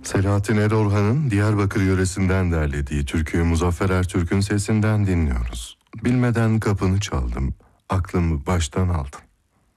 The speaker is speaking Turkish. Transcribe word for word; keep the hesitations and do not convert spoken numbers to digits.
Selahattin Erorhan'ın Diyarbakır yöresinden derlediği türküyü Muzaffer Ertürk'ün sesinden dinliyoruz. Bilmeden kapını çaldım, aklımı baştan aldın.